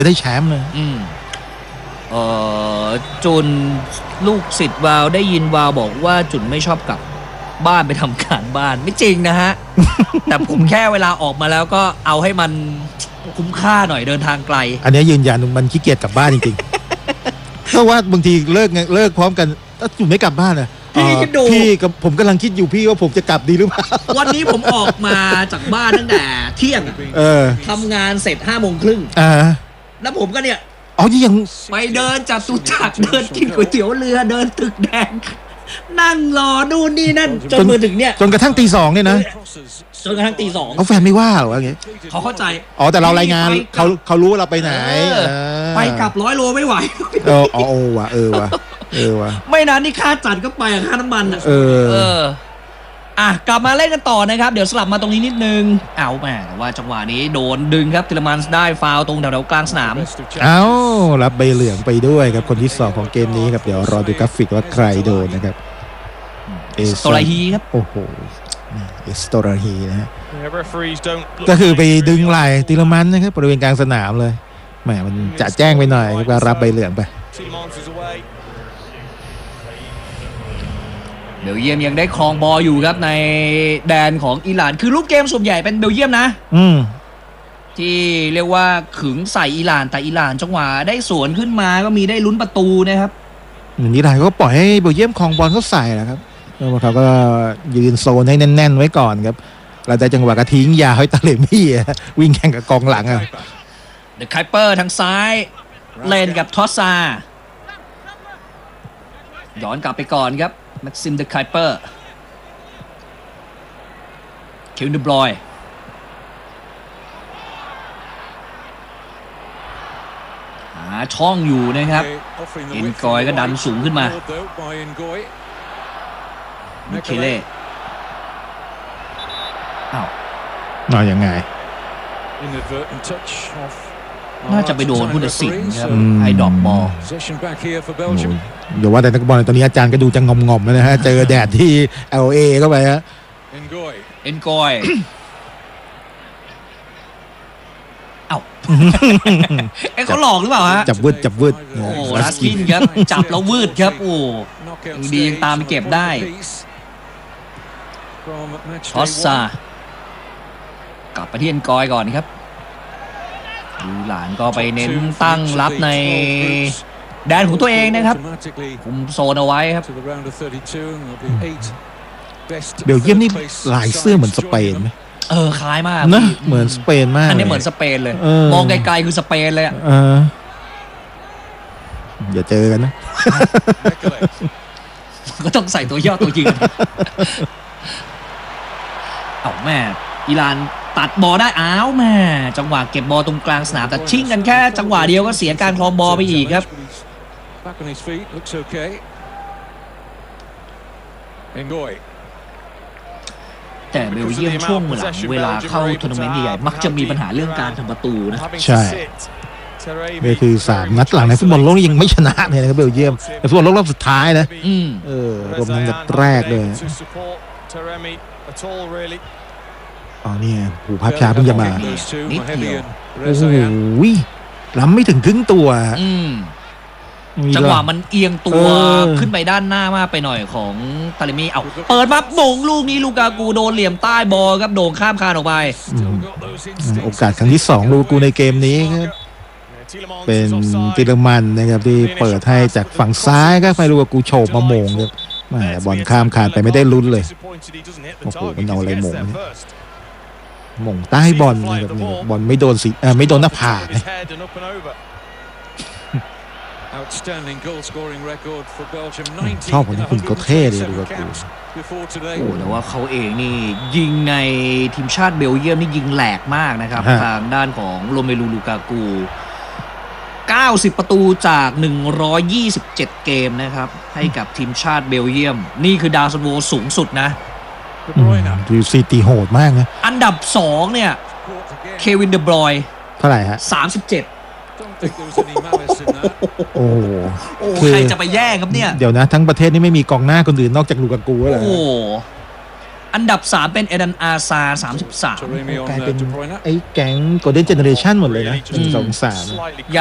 ได้แชมป์เลยจุนลูกศิษย์วาวได้ยินวาวบอกว่าจุนไม่ชอบกลับบ้านไปทำการบ้านไม่จริงนะฮะ แต่ผมแค่เวลาออกมาแล้วก็เอาให้มันคุ้มค่าหน่อยเดินทางไกลอันนี้ยืนยันมันขี้เกียจกลับบ้านจริงๆ เพราะว่าบางทีเลิกพร้อมกันถ้าจุนไม่กลับบ้านอ่ะพี่กับผมกำลังคิดอยู่พี่ว่าผมจะกลับดีหรือเปล่าวันนี้ผมออกมาจากบ้านตั้งแต่เที่ยงทำงานเสร็จ5:30แล้วผมก็เนี่ยยังไปเดินจัตุจักรเดินกินก๋วยเตี๋ยวเรือเดินตึกแดงนั่งรอนู่นนี่นั่นจนมาถึงเนี่ยจนกระทั่งตี 2เนี่ยนะจนกระทั่งตี 2 เขาแฟนไม่ว่าหรอวะเงี้ยเขาเข้าใจแต่เรารายงานเขารู้ว่าเราไปไหนไปกลับ100 โลไม่ไหวว่ะว่ะไม่นานนี่ค่าจัดก็ไปค่าน้ำมันกลับมาเล่นกันต่อนะครับเดี๋ยวสลับมาตรงนี้นิดนึงแต่ว่าจังหวะนี้โดนดึงครับทิลมันได้ฟาวล์ตรงแถวกลางสนามรับใบเหลืองไปด้วยครับคนที่2ของเกมนี้ครับเดี๋ยวรอดูกราฟิกว่าใครโดนนะครับสโตราฮีครับโอ้โหสโตราฮีนะฮะก็คือไปดึงไหล่ทิลมันนะครับบริเวณกลางสนามเลยแหมมันจะแจ้งไปหน่อยก็รับใบเหลืองไปเบลเยียมยังได้ครองบอลอยู่ครับในแดนของอิหร่านคือรูปเกมส่วนใหญ่เป็นเบลเยียมนะที่เรียกว่าขึงใส่อิหร่านแต่อิหร่านจังหวะได้สวนขึ้นมาก็มีได้ลุ้นประตูนะครับอิหร่านก็ปล่อยให้เบลเยียมครองบอลเขาใส่แหละครับแล้วเขาก็ยืนโซนให้แน่นๆไว้ก่อนครับแล้วได้จังหวะกระทิ้งยาให้ตาเลมี่วิ่งแข่งกับกองหลังเดอะไคเปอร์ทางซ้ายเลนกับทอสซาย้อนกลับไปก่อนครับแม็กซิมเดอะไคเปอร์เควินเดบรอยหาช่องอยู่นะครับเอ็นกอยก็ดันสูงขึ้นมามิเคเล่ยังไงน่าจะไปโดนผู้ตัดสินครับไอ้ดอกบอลเดี๋ยวว่าแต่นักบอลตอนนี้อาจารย์ก็ดูจะงอมๆแล้วนะฮะเจอแดดที่ LA เข้าไปฮะเอ็นกอยเขาหลอกหรือเปล่าฮะจับวืดลัสกินครับจับแล้ววืดครับดียังตามไปเก็บได้ออสซากลับไปที่เอ็นกอยก่อนครับหลานก็ไปเน้นตั้งรับในแดนของตัวเองนะครับคุมโซนเอาไว้ครับเบลเยียมนี่ลายเสื้อเหมือนสเปนไหมคล้ายมากนะเหมือนสเปนมากอันนี้เหมือนสเปนเลยมองไกลๆคือสเปนเลยอย่าเจอกันนะก็ต้องใส่ตัวย่อตัวจริงแม่อิหร่านตัดบอลได้แม่จังหวะเก็บบอลตรงกลางสนามแต่ชิ่งกันแค่จังหวะเดียวก็เสียการครองบอลไปอีกครับแต่เบลเยียมช่วงหลังเวลาเข้าทัวร์นาเมนต์ใหญ่ๆมักจะมีปัญหาเรื่องการทำประตูนะใช่นี่คือ3 นัดหลังในฟุตบอลโลกยังไม่ชนะเลยนะครับเบลเยียมในฟุตบอลโลกรอบสุดท้ายนะรวมทั้งนัดแรกเลยเนี่ยหูภาพช้าเพิ่งจะมานิดเดียวล้ำไม่ถึงครึ่งตัวจังหวะมันเอียงตัวขึ้นไปด้านหน้ามากไปหน่อยของตาลิมีเปิดมาโป่งลูกนี้ลูกากูโดนเหลี่ยมใต้บอลครับโด่งข้ามคานออกไปโอกาสครั้งที่2ลูกูในเกมนี้เป็นติลมันนะครับที่เปิดให้จากฝั่งซ้ายก็ไม่รู้ว่ากูโฉบมาโมงครับบอลข้ามคานไปไม่ได้ลุ้นเลยโอ้โหมันเอาอะไรโมงหม่งใต้บอลนะครับบอลไม่โดนไม่โดนหน้าผากชอบคนนี้คุณก็เท่เลยดูกับกูแต่ว่าเขาเองนี่ยิงในทีมชาติเบลเยียมนี่ยิงแหลกมากนะครับทางด้านของโรเมลูลูกากู90 ประตูจาก127 เกมนะครับให้กับทีมชาติเบลเยียมนี่คือดาวซันโวสูงสุดนะดูซีตีโหดมากนะอันดับ2เนี่ยเควินเดบรอยเท่าไหร่ฮะ 37 โอ้ใครจะไปแย่งครับเนี่ยเดี๋ยวนะทั้งประเทศนี่ไม่มีกองหน้าคนอื่นนอกจากลูกากูแล้วอันดับ 3 เป็นเอดันอาซา33 กลายเป็นไอ้แก๊งโกลเด้นเจเนอเรชันหมดเลยนะ1 2 3